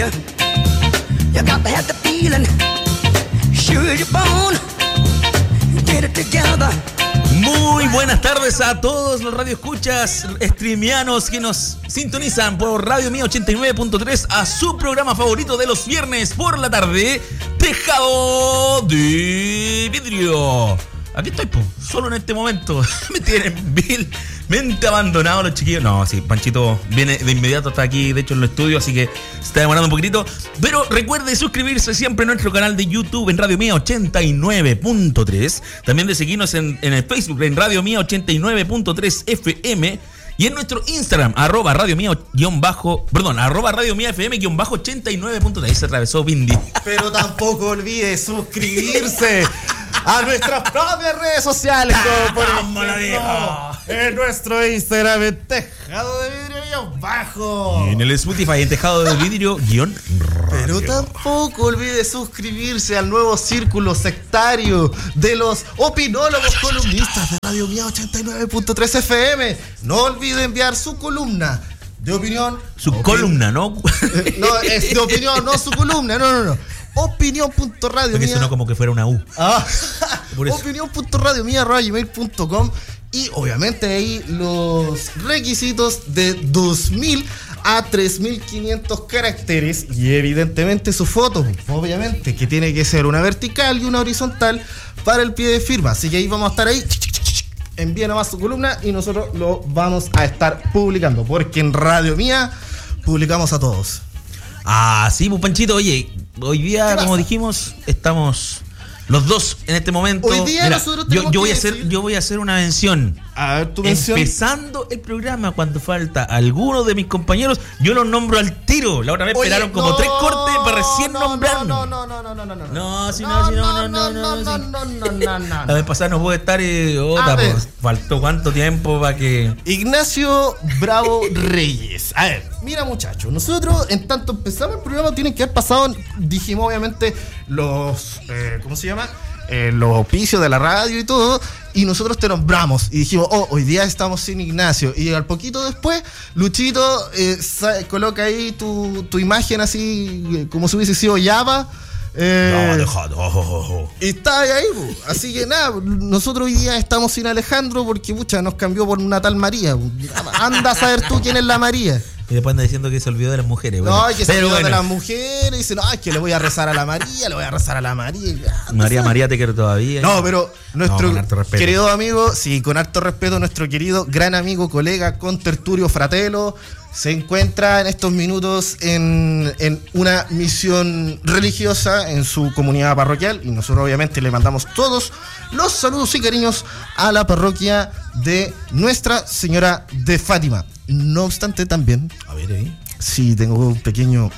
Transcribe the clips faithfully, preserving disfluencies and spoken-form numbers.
You got to have the feeling. Sure you're born. Get it together. Muy buenas tardes a todos los radioescuchas streamianos que nos sintonizan por Radio Mía ochenta y nueve punto tres a su programa favorito de los viernes por la tarde, Tejado de Vidrio. Aquí estoy, po, solo en este momento. Me tienen vilmente abandonado los chiquillos. No, sí, Panchito viene de inmediato, está aquí, de hecho, en los estudios, así que se está demorando un poquitito. Pero recuerde suscribirse siempre a nuestro canal de YouTube en Radio Mía ochenta y nueve punto tres. También de seguirnos en, en el Facebook en Radio Mía ochenta y nueve punto tres F M. Y en nuestro Instagram, arroba Radio Mía, guión bajo, perdón, arroba Radio Mía F M, guión bajo ochenta y nueve punto tres. Ahí se atravesó Bindi. Pero tampoco olvide suscribirse a nuestras propias redes sociales, como por ejemplo en nuestro Instagram en Tejado de Vidrio guión bajo. Y en el Spotify en Tejado de Vidrio guión Pero tampoco olvide suscribirse al nuevo círculo sectario de los opinólogos columnistas de Radio Mía ochenta y nueve punto tres F M. No olvide enviar su columna de opinión. Su opin- columna, ¿no? No, es de opinión, no su columna, no, no, no. Opinión punto radio Porque sonó como que fuera una U. Ah, Por eso. opinión punto radio mía arroba gmail punto com. Y obviamente ahí los requisitos de dos mil a tres mil quinientos caracteres. Y evidentemente su foto, obviamente, que tiene que ser una vertical y una horizontal para el pie de firma. Así que ahí vamos a estar ahí. Envía nomás su columna y nosotros lo vamos a estar publicando. Porque en Radio Mía publicamos a todos. Ah, sí, pues Panchito, oye, hoy día, como dijimos, estamos los dos en este momento. Hoy día Mira, nosotros yo, tenemos yo que voy a hacer, decir- yo voy a hacer una mención. A ver, tu mención. Empezando el programa, cuando falta alguno de mis compañeros, yo los nombro al tiro. La otra vez Oye, esperaron como no, tres cortes para recién no, nombrarnos. No, no, no, no, no, no, no. No, si no, si no, no, no, no, no, sí. no, no, no, no. La vez pasada no pude estar y A otra, ver. pues, faltó cuánto tiempo para que. Ignacio Bravo Reyes. A ver, mira muchachos, nosotros en tanto empezamos el programa tienen que haber pasado, dijimos obviamente los, eh, ¿cómo se llama? Eh, los auspicios de la radio y todo, y nosotros te nombramos y dijimos, oh, hoy día estamos sin Ignacio, y al poquito después, Luchito eh, sa- coloca ahí tu, tu imagen así, eh, como si hubiese sido Java. Eh, No, dejado. Oh, oh, oh. Y está ahí, po. Así que nada, nosotros hoy día estamos sin Alejandro porque pucha, nos cambió por una tal María. Anda a saber tú quién es la María. Y después anda diciendo que se olvidó de las mujeres. Bueno, No, hay que se pero olvidó de bueno. las mujeres. Dice, no, es que le voy a rezar a la María, le voy a rezar a la María. María, María, te quiero todavía. No, pero nuestro No, con harto respeto. querido amigo, sí, con harto respeto, nuestro querido gran amigo, colega, contertulio Fratello, se encuentra en estos minutos en, en una misión religiosa en su comunidad parroquial y nosotros obviamente le mandamos todos los saludos y cariños a la parroquia de Nuestra Señora de Fátima. No obstante, también, A ver, ¿eh? sí, tengo un pequeño...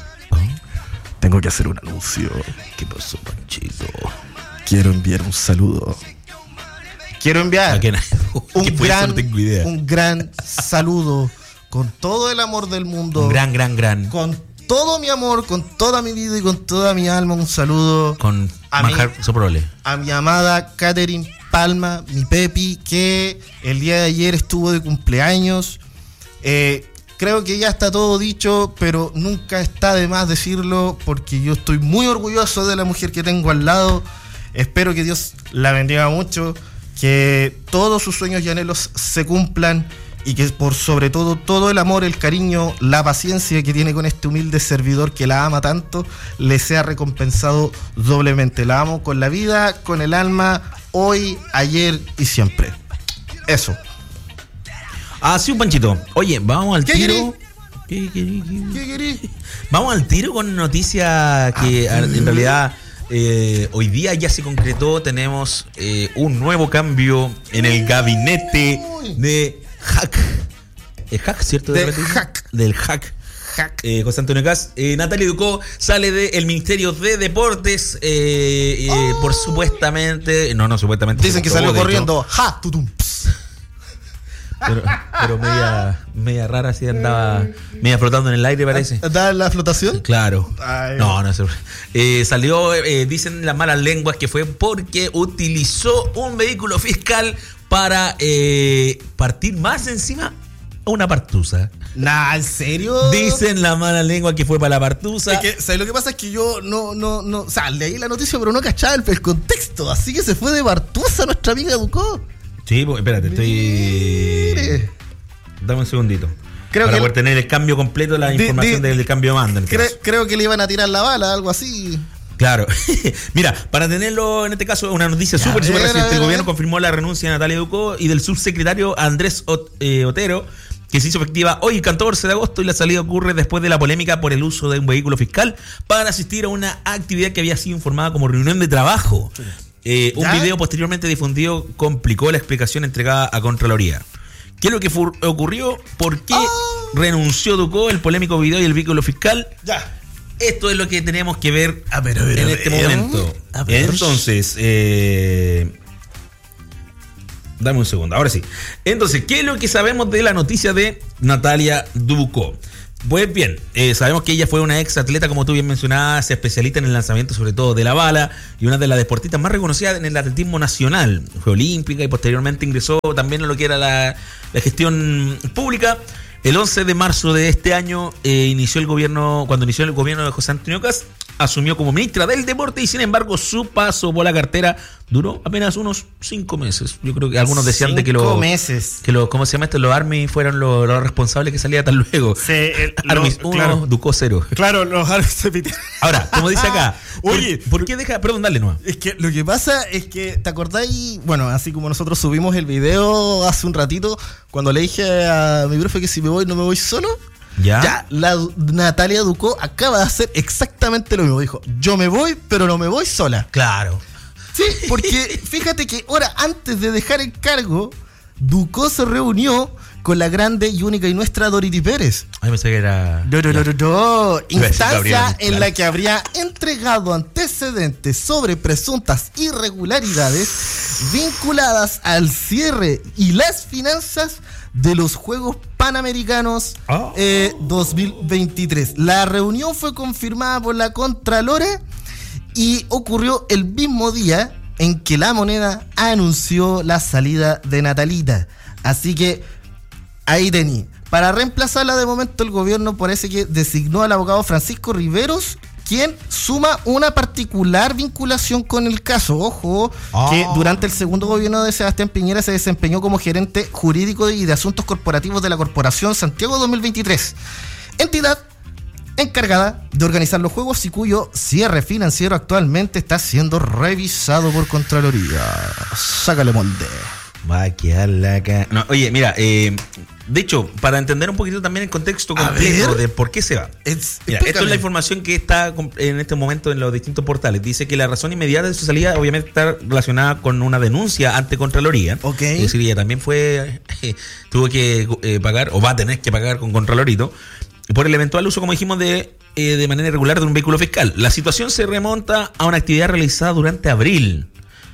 Tengo que hacer un anuncio. ¿Qué pasó, Panchito? Quiero enviar un saludo. Quiero enviar ¿A quién? un ¿Qué fue eso? gran, No tengo idea. un gran saludo con todo el amor del mundo. Un gran, gran, gran. Con todo mi amor, con toda mi vida y con toda mi alma. Un saludo Con a manjar mí. soprole. a mi amada Catherine Palma, mi Pepi, que el día de ayer estuvo de cumpleaños. Eh, creo que ya está todo dicho, pero nunca está de más decirlo porque yo estoy muy orgulloso de la mujer que tengo al lado. Espero que Dios la bendiga mucho, que todos sus sueños y anhelos se cumplan y que por sobre todo todo el amor, el cariño, la paciencia que tiene con este humilde servidor que la ama tanto, le sea recompensado doblemente. La amo con la vida, con el alma, hoy, ayer y siempre. Eso. Ah, sí, un Panchito. Oye, vamos al ¿Qué tiro. ¿Qué, qué, qué? ¿Qué querés? Vamos al tiro con noticia que Ah. en realidad eh, hoy día ya se concretó. Tenemos eh, un nuevo cambio en el gabinete de Hack. ¿El Hack, cierto? De repente? Hack. Del Hack. Hack. Eh, José Antonio Caz. Eh, Natalia Ducó sale del Ministerio de Deportes eh, eh, por supuestamente. No, no, supuestamente. Dicen que se salió votó, de hecho. corriendo. ¡Ja! Tutum. Ps. Pero, pero media, media rara, así andaba media flotando en el aire, parece. ¿Da la flotación? Claro. Ay. No, no sé. Eh, salió, eh, dicen las malas lenguas que fue porque utilizó un vehículo fiscal para eh, partir más encima a una partusa. Nah, ¿en serio? Dicen la mala lengua que fue para la partusa. Es que, ¿sabes? Lo que pasa es que yo no, no, no, o sea, leí la noticia pero no cachaba el, el contexto, así que se fue de Bartusa nuestra amiga Ducó. Sí, pues, espérate, estoy... Mire. Dame un segundito. Creo para que poder tener el cambio completo de la Di- información di- del cambio de mando. en este Cre- caso. creo que le iban a tirar la bala, algo así. Claro. Mira, para tenerlo, en este caso, una noticia Ya, súper, a súper ver, a reciente. ver, El a gobierno ver. confirmó la renuncia de Natalia Ducó y del subsecretario Andrés Ot- eh, Otero, que se hizo efectiva hoy, el catorce de agosto, y la salida ocurre después de la polémica por el uso de un vehículo fiscal para asistir a una actividad que había sido informada como reunión de trabajo. Eh, un ¿Ya? video posteriormente difundido complicó la explicación entregada a Contraloría. ¿Qué es lo que fu- ocurrió? ¿Por qué Oh. renunció Ducó? El polémico video y el vehículo fiscal. Ya. Esto es lo que tenemos que ver A ver, a ver, en a este ver. momento. A ver. Entonces, eh, dame un segundo, ahora sí. Entonces, ¿qué es lo que sabemos de la noticia de Natalia Ducó? Pues bien, eh, sabemos que ella fue una ex atleta, como tú bien mencionabas, se especializa en el lanzamiento sobre todo de la bala y una de las deportistas más reconocidas en el atletismo nacional. Fue olímpica y posteriormente ingresó también a lo que era la, la gestión pública. El once de marzo de este año eh, inició el gobierno, cuando inició el gobierno de José Antonio Kast, asumió como ministra del deporte y sin embargo su paso por la cartera duró apenas unos cinco meses. Yo creo que algunos decían de que Cinco los meses. que los, ¿cómo se llama esto? Los Army fueron los, los responsables que salía tan luego. Sí, el- Army los- uno, claro. Ducó cero. Claro, los árabes se pitieron. Ahora, como dice acá, ¿por, Oye, ¿por qué deja? Perdón, dale nomás. Es que lo que pasa es que, ¿te acordáis? Bueno, así como nosotros subimos el video hace un ratito, cuando le dije a mi profe que si me voy, no me voy solo. ¿Ya? Ya, la Du- Natalia Ducó acaba de hacer exactamente lo mismo. Dijo, yo me voy, pero no me voy sola. Claro. Sí, porque fíjate que ahora, antes de dejar el cargo, Ducó se reunió con la grande y única y nuestra Dorothy Pérez. Ay, pensé que era. No, no, no, no, no. Iba a decir Instancia Gabriela, en claro. la que habría entregado antecedentes sobre presuntas irregularidades vinculadas al cierre y las finanzas de los Juegos Panamericanos Oh. eh, dos mil veintitrés. La reunión fue confirmada por la Contralora y ocurrió el mismo día en que La Moneda anunció la salida de Natalita. Así que ahí tení. Para reemplazarla de momento el gobierno parece que designó al abogado Francisco Riveros, quien suma una particular vinculación con el caso. Ojo, Ah. que durante el segundo gobierno de Sebastián Piñera se desempeñó como gerente jurídico y de asuntos corporativos de la Corporación Santiago dos mil veintitrés. Entidad encargada de organizar los juegos y cuyo cierre financiero actualmente está siendo revisado por Contraloría. Sácale molde. Va a quedar la ca... No, oye, mira, eh, de hecho, para entender un poquito también el contexto A completo ver. de por qué se va. Es- Mira, esto es explícame. la información que está com- en este momento en los distintos portales. Dice que la razón inmediata de su salida obviamente está relacionada con una denuncia ante Contraloría. Ok. Es decir, ella también fue, tuvo que eh, pagar, o va a tener que pagar con Contralorito, por el eventual uso, como dijimos, de, eh, de manera irregular de un vehículo fiscal. La situación se remonta a una actividad realizada durante abril.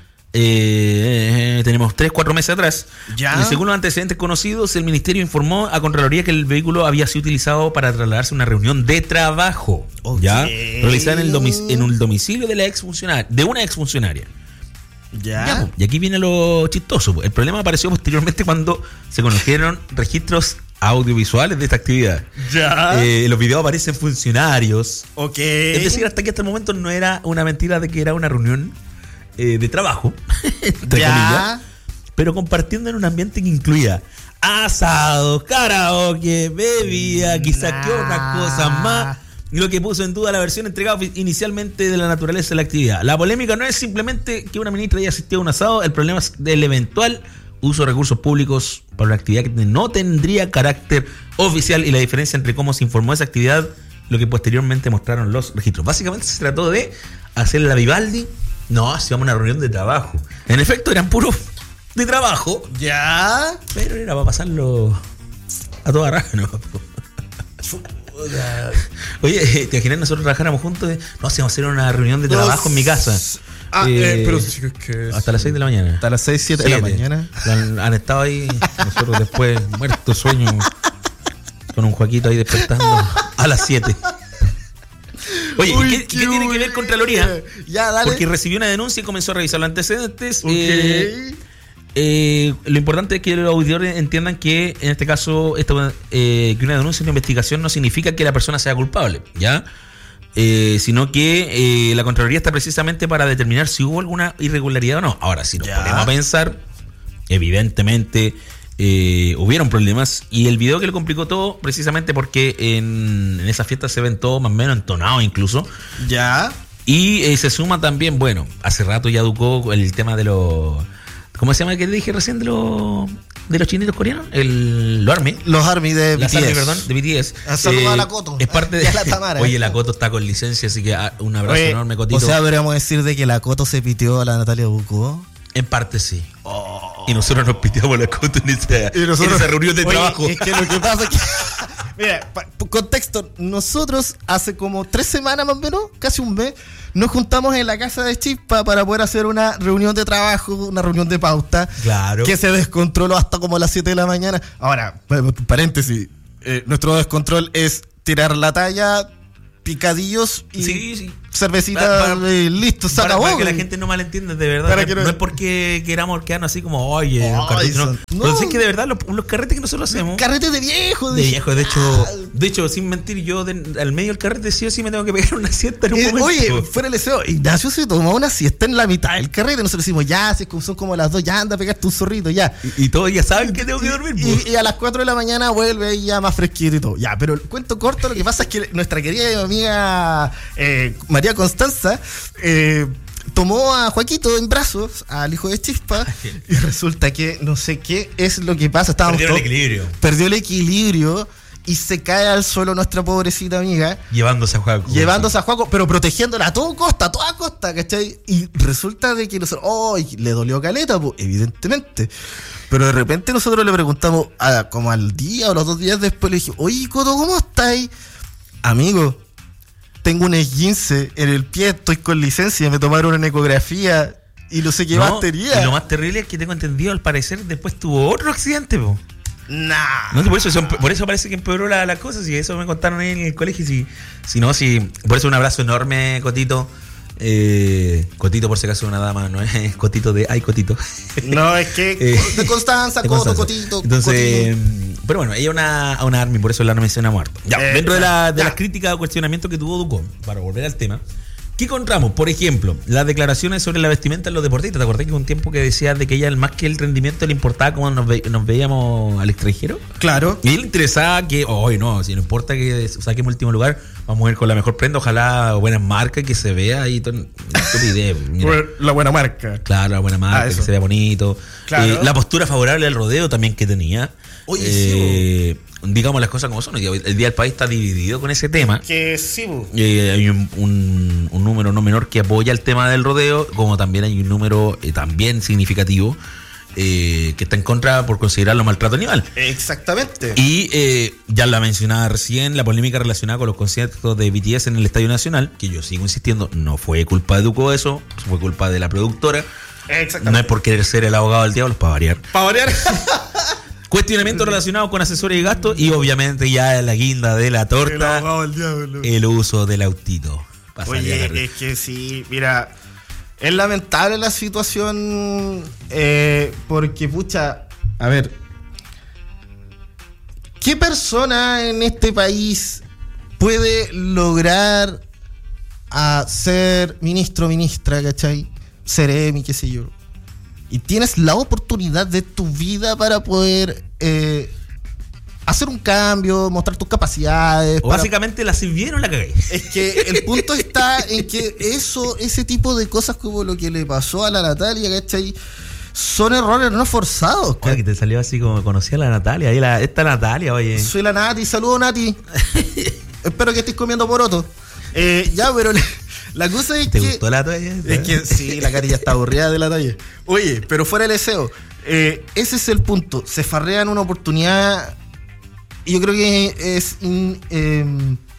Eh, eh, tenemos tres, cuatro meses atrás. Ya. Y según los antecedentes conocidos, el ministerio informó a Contraloría que el vehículo había sido utilizado para trasladarse a una reunión de trabajo. Ok. ¿Ya? Realizada en el, domic- en un domicilio de la exfuncionaria, de una exfuncionaria. Ya, Ya. po. Y aquí viene lo chistoso, po. El problema apareció posteriormente cuando se conocieron registros audiovisuales de esta actividad. Ya. Eh, los videos aparecen funcionarios. Ok. Es decir, hasta que hasta el momento no era una mentira de que era una reunión eh, de trabajo, entre Ya. comillas, pero compartiendo en un ambiente que incluía asado, karaoke, bebida, quizá Nah. que otras cosas más, lo que puso en duda la versión entregada inicialmente de la naturaleza de la actividad. La polémica no es simplemente que una ministra haya asistido a un asado, el problema es del eventual uso de recursos públicos para una actividad que no tendría carácter oficial y la diferencia entre cómo se informó esa actividad, lo que posteriormente mostraron los registros. Básicamente se trató de hacer la Vivaldi. No, se llama una reunión de trabajo. En efecto, eran puros de trabajo, Ya. pero era para pasarlo a toda raja, ¿no? Oye, ¿te imaginas nosotros trabajáramos juntos? De, no, si vamos a hacer una reunión de trabajo en mi casa. Ah, Eh, eh, pero sí que es- hasta las seis de la mañana. Hasta las seis, siete de la Siete. mañana. Han, han estado ahí, nosotros después, muertos sueños, con un Joaquito ahí despertando a las siete. Oye, ¿y Uy, qué, qué tiene que ver Contraloría? Ya, dale. Porque recibió una denuncia y comenzó a revisar los antecedentes. Ok. Eh, eh, lo importante es que los auditores entiendan que en este caso esto, eh, que una denuncia, una investigación no significa que la persona sea culpable, ¿ya? Eh, sino que eh, la Contraloría está precisamente para determinar si hubo alguna irregularidad o no. Ahora, si nos Ya. ponemos a pensar, evidentemente eh, hubieron problemas, y el video que le complicó todo precisamente porque en, en esa fiesta se ven todos más o menos entonados incluso. Ya. Y eh, se suma también, bueno, hace rato ya educó el tema de los... ¿Cómo se llama el que dije recién de los de los chinitos coreanos? El los ARMY. Los ARMY de Las B T S. ARMY, perdón, de B T S. Ah, saludos a la Coto. Es parte de... Y a la Tamara. Oye, la Coto está con licencia, así que ah, un abrazo Oye, enorme, Cotito. o sea, deberíamos decir de que la Coto se piteó a la Natalia Bucó. En parte sí. Y nosotros nos piteamos la Coto en esa, Y nosotros- en esa reunión de Oye, trabajo. Es que lo que pasa es que. Mira, pa- pa- contexto. Nosotros hace como tres semanas más o menos, casi un mes, nos juntamos en la casa de Chispa para poder hacer una reunión de trabajo, una reunión de pauta. Claro. Que se descontroló hasta como las siete de la mañana. Ahora, pa- pa- paréntesis. eh, nuestro descontrol es tirar la talla, picadillos y Sí, sí. cervecita. Pa- pa- eh, listo, se Para, acabó. para que la gente no malentienda, de verdad. Para No, que no- no es porque queramos quedarnos así como, oye, Ay, un cartucho, no. son- Pero no. sí que de verdad los, los carretes que nosotros hacemos. Carrete de viejo. De viejo, de hecho, de hecho, sin mentir, yo de- al medio del carrete sí o sí me tengo que pegar una siesta en un Eh, momento. oye, fuera el deseo, Ignacio se tomó una siesta en la mitad del carrete. Nosotros decimos, ya, si son como las dos, ya anda a pegarte un zorrito, ya. y, y todos ya saben que tengo que dormir. po. Y, y a las cuatro de la mañana vuelve y ya más fresquito y todo. Ya, pero el cuento corto, lo que pasa es que nuestra querida amiga eh, María Constanza eh, tomó a Joaquito en brazos, al hijo de Chispa, y resulta que no sé qué es lo que pasa. Estábamos Perdieron el todos- equilibrio. Perdió el equilibrio y se cae al suelo nuestra pobrecita amiga. Llevándose a Juaco. Llevándose a Juaco, pero protegiéndola a toda costa, a toda costa, ¿cachai? Y resulta de que nosotros, ¡oh! Le dolió caleta, pues, evidentemente. Pero de repente nosotros le preguntamos, a, como al día o los dos días después, le dije, oye, Coto, ¿cómo estáis? Amigo, tengo un esguince en el pie, estoy con licencia, me tomaron una ecografía y no sé qué No, más tenía. y lo más terrible es que tengo entendido, al parecer, después tuvo otro accidente, po. Nah. No sé, por eso, son- por eso parece que empeoró la, la cosa. Si eso me contaron ahí en el colegio. Si, si no, si. Por eso un abrazo enorme, Cotito. Eh, Cotito, por si acaso, una dama, no es Cotito de. Ay, Cotito. No, es que Eh, de Constanza, de Coto, Constanza. Cotito, Entonces, Cotito. pero bueno, ella es una, una army, por eso la menciona muerto. Ya, Eh, dentro de, la, de ya. las críticas o cuestionamientos que tuvo Ducón, para volver al tema, ¿qué encontramos? Por ejemplo, las declaraciones sobre la vestimenta de los deportistas. ¿Te acordás que hubo un tiempo que decía de que ella, más que el rendimiento, le importaba cómo nos, ve- nos veíamos al extranjero? Claro. Y a él le interesaba que, hoy no, si no importa que saquemos último lugar, vamos a ir con la mejor prenda, ojalá buenas marcas, que se vea ahí. Todo, estupidez, mira. La buena marca. Claro, la buena marca, Ah, que eso. se vea bonito. Claro. Eh, la postura favorable al rodeo también que tenía. Oye, Eh, digamos las cosas como son. El día del país está dividido con ese tema. Que sí, bu. Eh, hay un, un- un número no menor que apoya el tema del rodeo, como también hay un número eh, también significativo eh, que está en contra por considerarlo maltrato animal. Exactamente. Y eh, ya la mencionaba recién, la polémica relacionada con los conciertos de B T S en el Estadio Nacional, que yo sigo insistiendo, no fue culpa de Duco eso, fue culpa de la productora. Exactamente. No es por querer ser el abogado del diablo, es para variar. Para variar. Cuestionamientos relacionados con asesores y gastos y obviamente ya la guinda de la El torta, abogado del diablo. el uso del autito. Pa' salir a carretera. Oye, es que sí, mira, es lamentable la situación eh, porque, pucha, a ver, ¿qué persona en este país puede lograr a ser ministro, ministra, ¿cachai? Seremi, qué sé yo. Y tienes la oportunidad de tu vida para poder eh, hacer un cambio, mostrar tus capacidades. O para- básicamente la sirvieron la cagué. es que el punto está en que eso, ese tipo de cosas como lo que le pasó a la Natalia, ¿cachai? Son errores no forzados. Oye, que te salió así como conocí a la Natalia. Ahí la, esta Natalia, oye. Soy la Nati, saludos Nati. Espero que estés comiendo poroto. Eh, ya, pero la, la cosa es ¿Te que... gustó la toalla? Es que sí, la Cari ya está aburrida de la talla. Oye, pero fuera el deseo, eh, ese es el punto. Se farrean una oportunidad y yo creo que es in- eh,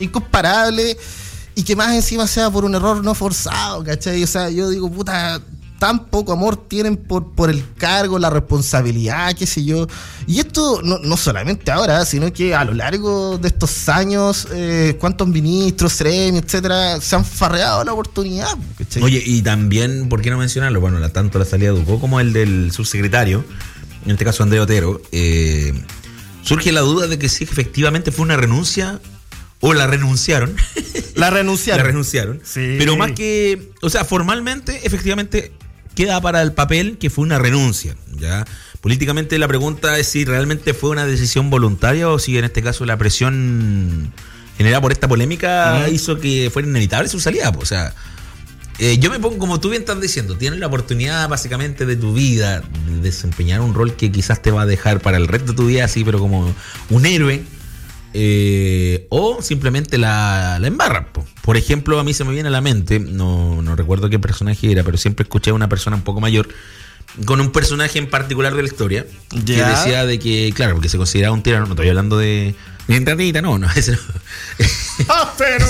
incomparable y que más encima sea por un error no forzado, ¿cachai? O sea, yo digo, puta, tan poco amor tienen por, por el cargo, la responsabilidad, qué sé yo. Y esto no, no solamente ahora, sino que a lo largo de estos años, eh, cuántos ministros, gremios, etcétera, se han farreado la oportunidad. ¿Cachai? Oye, y también, ¿por qué no mencionarlo? Bueno, la, tanto la salida de Ducó como el del subsecretario, en este caso Andrés Otero, eh, surge la duda de que si efectivamente fue una renuncia o la renunciaron. La renunciaron. La renunciaron. Sí. Pero más que, o sea, formalmente, efectivamente, queda para el papel que fue una renuncia, ¿ya? Políticamente la pregunta es si realmente fue una decisión voluntaria o si en este caso la presión generada por esta polémica uh-huh. hizo que fuera inevitable su salida. O sea, eh, yo me pongo, como tú bien estás diciendo, tienes la oportunidad básicamente de tu vida de desempeñar un rol que quizás te va a dejar para el resto de tu vida así, pero como un héroe. Eh, o simplemente la, la embarra. Por ejemplo, a mí se me viene a la mente, no, no recuerdo qué personaje era, pero siempre escuché a una persona un poco mayor con un personaje en particular de la historia ¿Ya? que decía de que, claro, porque se consideraba un tirano. No estoy hablando de de entradita, no, no, ese no. ¡Ah, pero!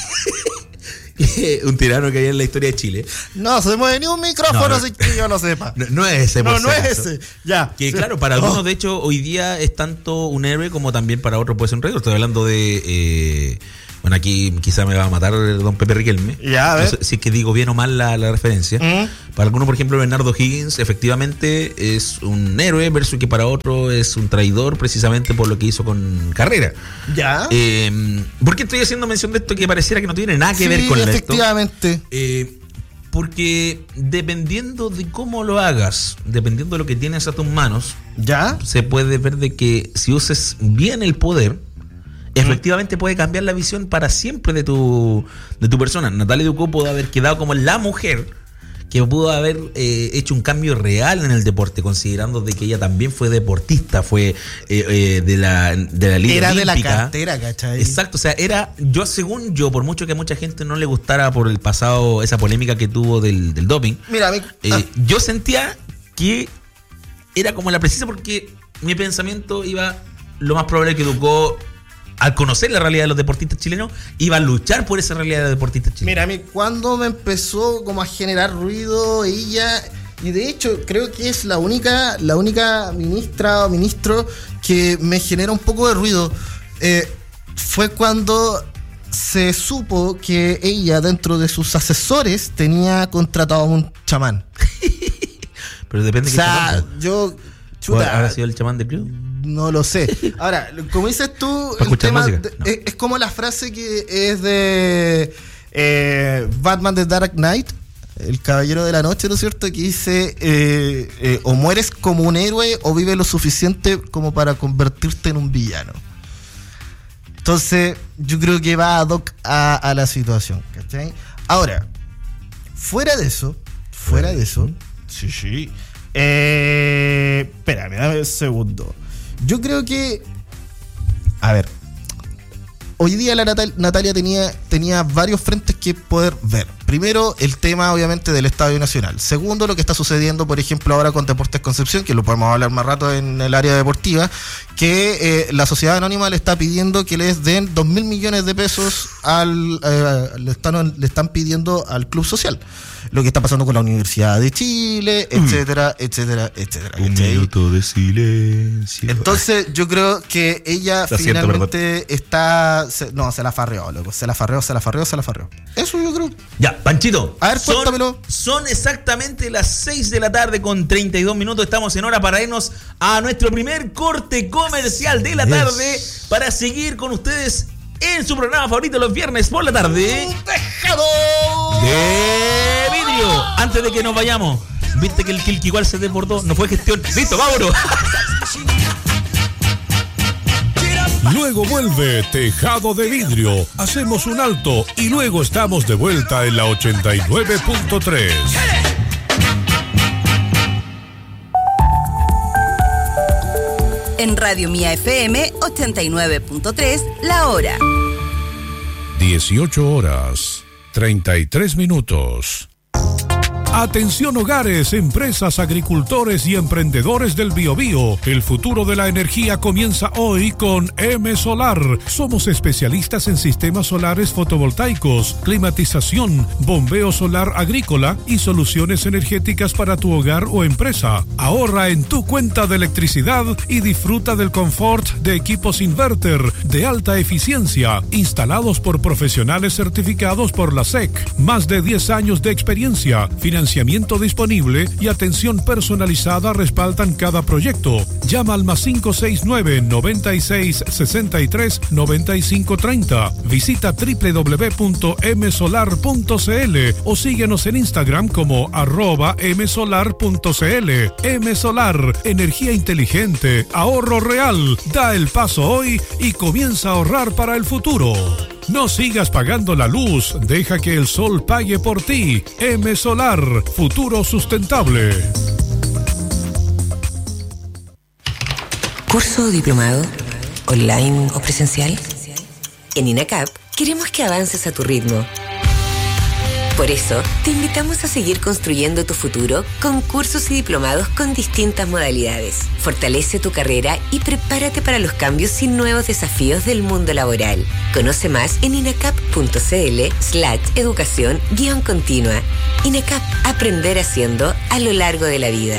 Un tirano que hay en la historia de Chile. No, se mueve ni un micrófono, no, no, sin que yo lo sepa. No, no es ese, No, por no si es acaso. ese. Ya. Que sí. claro, para Oh. algunos, de hecho, hoy día es tanto un héroe como también para otros puede ser un rey. Estoy hablando de. Eh, bueno, aquí quizá me va a matar don Pepe Riquelme. Ya, a ver. No sé si es que digo bien o mal la, la referencia. ¿Mm? Para algunos, por ejemplo, Bernardo Higgins, efectivamente es un héroe, versus que para otro es un traidor, precisamente por lo que hizo con Carrera. Ya. Eh, ¿Por qué estoy haciendo mención de esto que pareciera que no tiene nada que sí, ver con esto? efectivamente. Eh, porque dependiendo de cómo lo hagas, dependiendo de lo que tienes a tus manos, ¿Ya? se puede ver de que si uses bien el poder, efectivamente puede cambiar la visión para siempre de tu, de tu persona. Natalia Ducó pudo haber quedado como la mujer que pudo haber eh, hecho un cambio real en el deporte, considerando de que ella también fue deportista, fue eh, eh, de la de la liga Era olímpica. de la cartera, ¿cachai? Exacto, o sea, era, yo según yo, por mucho que a mucha gente no le gustara por el pasado, esa polémica que tuvo del, del doping, Mira, mi, eh, ah, yo sentía que era como la precisa, porque mi pensamiento iba, lo más probable que Ducó, al conocer la realidad de los deportistas chilenos, iba a luchar por esa realidad de los deportistas chilenos. mira, a mí cuando me empezó como a generar ruido ella, y de hecho creo que es la única, la única ministra o ministro que me genera un poco de ruido, eh, fue cuando se supo que ella dentro de sus asesores tenía contratado a un chamán. Pero depende O de qué sea, chamán, yo... po. Chuta, ¿Habrá sido el chamán del club? no lo sé. Ahora, como dices tú, ¿Para escuchar tema música? de- No. es, es como la frase que es de eh, Batman The Dark Knight, el caballero de la noche, ¿no es cierto? Que dice, eh, eh, o mueres como un héroe o vives lo suficiente como para convertirte en un villano. Entonces, yo creo que va ad hoc a, a la situación, ¿cachai? Ahora, fuera de eso, fuera de eso, sí, sí. Eh, espérame, dame un segundo. Yo creo que, a ver, hoy día la Natal- Natalia tenía, tenía varios frentes que poder ver. Primero, el tema obviamente del Estadio Nacional. Segundo, lo que está sucediendo, por ejemplo, ahora con Deportes Concepción, que lo podemos hablar más rato en el área deportiva, que eh, la sociedad anónima le está pidiendo que les den dos mil millones de pesos al eh, le, están, le están pidiendo al club social. Lo que está pasando con la Universidad de Chile, etcétera, etcétera, etcétera. Un ¿cachai? minuto de silencio. Entonces yo creo que ella Lo siento, finalmente está... se- no, se la farreó, loco. Se la farreó, se la farreó, se la farreó. Eso yo creo. Ya, Panchito. A ver, son, cuéntamelo. son exactamente las seis de la tarde con treinta y dos minutos. Estamos en hora para irnos a nuestro primer corte comercial de la Yes. tarde para seguir con ustedes en su programa favorito los viernes por la tarde. ¡Tejado! De vidrio. Antes de que nos vayamos, viste que el Kilky igual se desbordó. No fue gestión. Listo, vámonos. Luego vuelve Tejado de Vidrio. Hacemos un alto y luego estamos de vuelta en la ochenta y nueve punto tres. En Radio Mía F M ochenta y nueve punto tres, la hora. dieciocho horas, treinta y tres minutos. Atención hogares, empresas, agricultores y emprendedores del Biobío. El futuro de la energía comienza hoy con M Solar. Somos especialistas en sistemas solares fotovoltaicos, climatización, bombeo solar agrícola y soluciones energéticas para tu hogar o empresa. Ahorra en tu cuenta de electricidad y disfruta del confort de equipos inverter de alta eficiencia, instalados por profesionales certificados por la S E C. Más de diez años de experiencia, financiamiento disponible y atención personalizada respaldan cada proyecto. Llama al más cinco seis nueve, noventa y seis, sesenta y tres, noventa y cinco treinta. Visita doble u doble u doble u punto m solar punto c l o síguenos en Instagram como arroba msolar punto c l. M Solar, energía inteligente, ahorro real. Da el paso hoy y comienza a ahorrar para el futuro. No sigas pagando la luz, deja que el sol pague por ti. M Solar, futuro sustentable. ¿Curso o diplomado? ¿Online o presencial? En INACAP queremos que avances a tu ritmo. Por eso, te invitamos a seguir construyendo tu futuro con cursos y diplomados con distintas modalidades. Fortalece tu carrera y prepárate para los cambios y nuevos desafíos del mundo laboral. Conoce más en inacap.cl slash educación guión continua. INACAP, aprender haciendo a lo largo de la vida.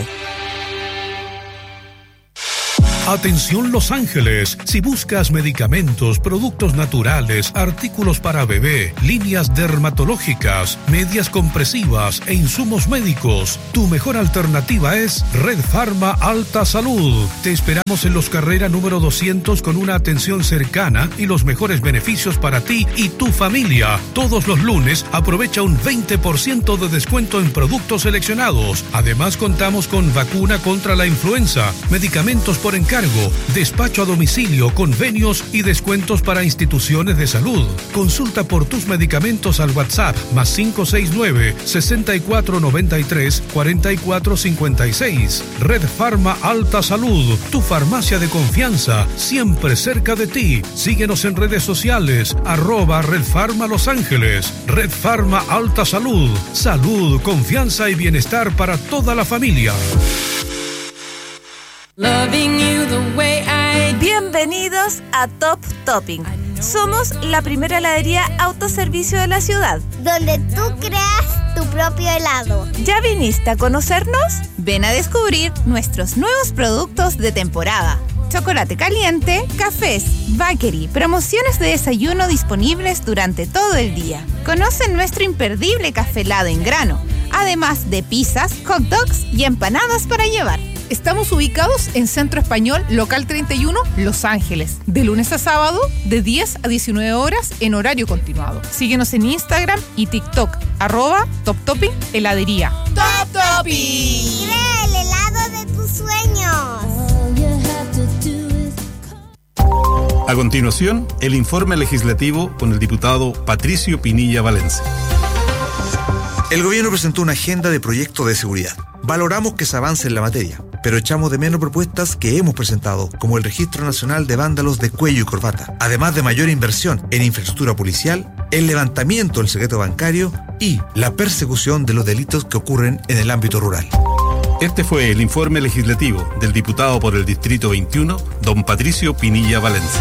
Atención Los Ángeles, si buscas medicamentos, productos naturales, artículos para bebé, líneas dermatológicas, medias compresivas e insumos médicos, tu mejor alternativa es Red Pharma Alta Salud. Te esperamos en Los Carrera número doscientos con una atención cercana y los mejores beneficios para ti y tu familia. Todos los lunes aprovecha un veinte por ciento de descuento en productos seleccionados. Además contamos con vacuna contra la influenza, medicamentos por encargo, despacho a domicilio, convenios y descuentos para instituciones de salud. Consulta por tus medicamentos al WhatsApp más cinco seis nueve, sesenta y cuatro noventa y tres, cuarenta y cuatro cincuenta y seis. Red Pharma Alta Salud, tu farmacia de confianza, siempre cerca de ti. Síguenos en redes sociales, arroba Red Pharma Los Ángeles. Red Pharma Alta Salud, salud, confianza y bienestar para toda la familia. Bienvenidos a Top Topping. Somos la primera heladería autoservicio de la ciudad, donde tú creas tu propio helado. ¿Ya viniste a conocernos? Ven a descubrir nuestros nuevos productos de temporada. Chocolate caliente, cafés, bakery, promociones de desayuno disponibles durante todo el día. Conoce nuestro imperdible café helado en grano, además de pizzas, hot dogs y empanadas para llevar. Estamos ubicados en Centro Español, local treinta y uno, Los Ángeles, de lunes a sábado, de diez a diecinueve horas en horario continuado. Síguenos en Instagram y TikTok, arroba Top Topping Heladería. ¡Top Topping! ¡Crea el helado de tus sueños! A continuación, el informe legislativo con el diputado Patricio Pinilla Valencia. El gobierno presentó una agenda de proyectos de seguridad. Valoramos que se avance en la materia, pero echamos de menos propuestas que hemos presentado, como el Registro Nacional de Vándalos de Cuello y Corbata, además de mayor inversión en infraestructura policial, el levantamiento del secreto bancario y la persecución de los delitos que ocurren en el ámbito rural. Este fue el informe legislativo del diputado por el Distrito veintiuno, don Patricio Pinilla Valencia.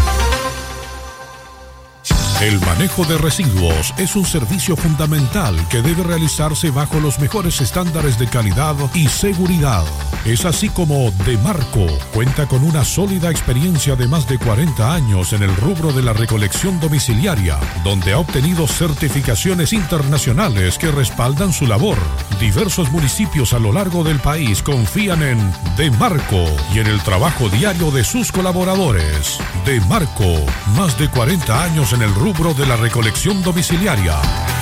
El manejo de residuos es un servicio fundamental que debe realizarse bajo los mejores estándares de calidad y seguridad. Es así como Demarco cuenta con una sólida experiencia de más de cuarenta años en el rubro de la recolección domiciliaria, donde ha obtenido certificaciones internacionales que respaldan su labor. Diversos municipios a lo largo del país confían en Demarco y en el trabajo diario de sus colaboradores. Demarco, más de cuarenta años en el rubro de la recolección domiciliaria.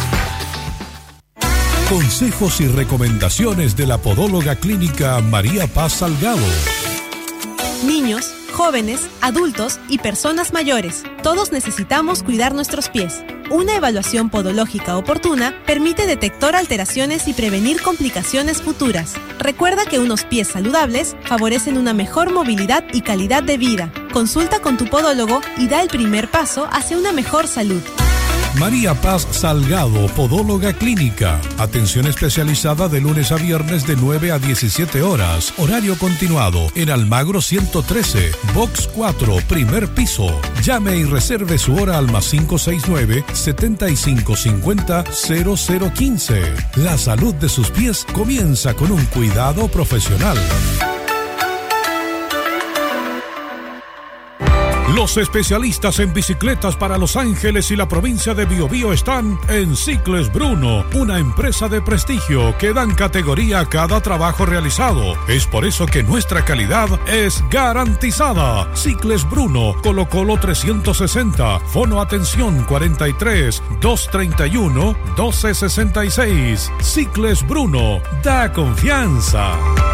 Consejos y recomendaciones de la podóloga clínica María Paz Salgado. Niños, jóvenes, adultos y personas mayores, todos necesitamos cuidar nuestros pies. Una evaluación podológica oportuna permite detectar alteraciones y prevenir complicaciones futuras. Recuerda que unos pies saludables favorecen una mejor movilidad y calidad de vida. Consulta con tu podólogo y da el primer paso hacia una mejor salud. María Paz Salgado, podóloga clínica. Atención especializada de lunes a viernes de nueve a diecisiete horas. Horario continuado en Almagro ciento trece, Box cuatro, primer piso. Llame y reserve su hora al más cinco seis nueve, setenta y cinco cincuenta, cero cero quince. La salud de sus pies comienza con un cuidado profesional. Los especialistas en bicicletas para Los Ángeles y la provincia de Biobío están en Cicles Bruno, una empresa de prestigio que dan categoría a cada trabajo realizado. Es por eso que nuestra calidad es garantizada. Cicles Bruno, Colo Colo trescientos sesenta, Fono Atención cuarenta y tres, doscientos treinta y uno, doce sesenta y seis. Cicles Bruno, da confianza.